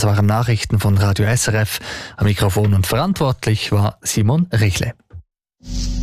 waren Nachrichten von Radio SRF. Am Mikrofon und verantwortlich war Simon Richle.